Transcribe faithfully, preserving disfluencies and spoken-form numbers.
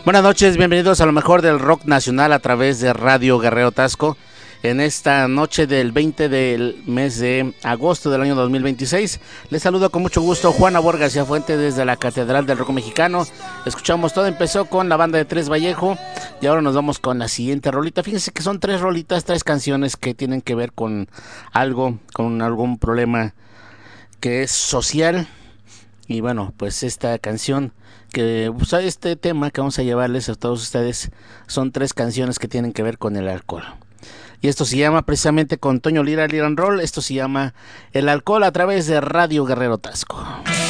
Buenas noches, bienvenidos a lo mejor del rock nacional a través de Radio Guerrero Tasco. En esta noche del veinte del mes de agosto del año dos mil veintiséis, les saludo con mucho gusto Juan Abor García Fuente desde la Catedral del Rock Mexicano. Escuchamos todo, empezó con la banda de Tres Vallejo y ahora nos vamos con la siguiente rolita. Fíjense que son tres rolitas, tres canciones que tienen que ver con algo, con algún problema que es social. Y bueno, pues esta canción, que pues, este tema que vamos a llevarles a todos ustedes, son tres canciones que tienen que ver con el alcohol. Y esto se llama precisamente con Toño Lira, Lira and Roll, esto se llama El Alcohol a través de Radio Guerrero Tasco.